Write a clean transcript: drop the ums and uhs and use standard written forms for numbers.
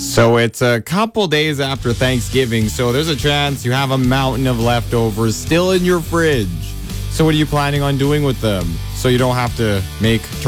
So it's a couple days after Thanksgiving, so there's a chance you have a mountain of leftovers still in your fridge. So what are you planning on doing with them so you don't have to make